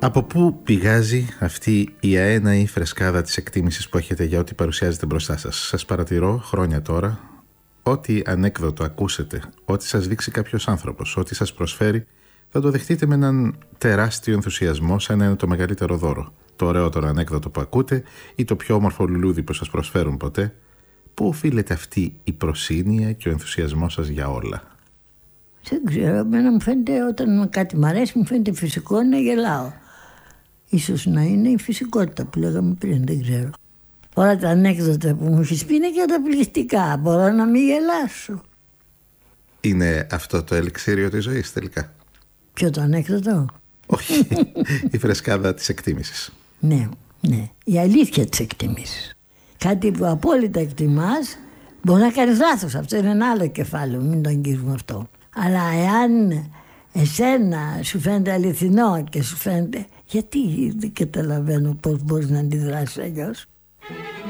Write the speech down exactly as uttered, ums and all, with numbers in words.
Από πού πηγάζει αυτή η αέναη φρεσκάδα της εκτίμησης που έχετε για ό,τι παρουσιάζεται μπροστά σας? Σας παρατηρώ χρόνια τώρα. Ό,τι ανέκδοτο ακούσετε, ό,τι σας δείξει κάποιος άνθρωπος, ό,τι σας προσφέρει, θα το δεχτείτε με έναν τεράστιο ενθουσιασμό, σαν να είναι το μεγαλύτερο δώρο. Το ωραιότερο ανέκδοτο που ακούτε ή το πιο όμορφο λουλούδι που σας προσφέρουν ποτέ. Πού οφείλεται αυτή η προσύνεια και ο ενθουσιασμός σας για όλα? Δεν ξέρω, εμένα μου φαίνεται, όταν κάτι μ' αρέσει, μου φαίνεται φυσικό να γελάω. Ίσως να είναι η φυσικότητα που λέγαμε πριν, δεν ξέρω. Όλα τα ανέκδοτα που μου έχεις πει είναι καταπληκτικά. Μπορώ να μην γελάσω. Είναι αυτό το ελιξίριο της ζωής τελικά? Ποιο το ανέκδοτο? Όχι, η φρεσκάδα της εκτίμησης. Ναι, ναι, η αλήθεια της εκτίμησης. Κάτι που απόλυτα εκτιμάς, μπορεί να κάνεις λάθος. Αυτό είναι ένα άλλο κεφάλαιο, μην το αγγίζουμε αυτό. Αλλά εάν εσένα σου φαίνεται αληθινό και σου φαίνεται, γιατί δεν καταλαβαίνω πώς μπορείς να αντιδράσεις αλλιώς.